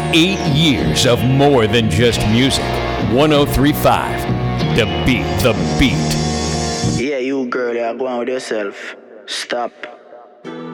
8 years of more than just music. 1035, The Beat. Yeah, you girl, you're going with yourself. Stop.